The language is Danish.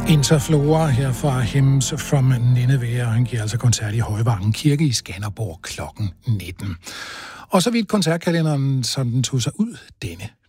Interflora her fra Hymns from Nineveh, og han giver altså koncert i Højvangen Kirke i Skanderborg klokken 19. Og så vidt koncertkalenderen, som den tog sig ud denne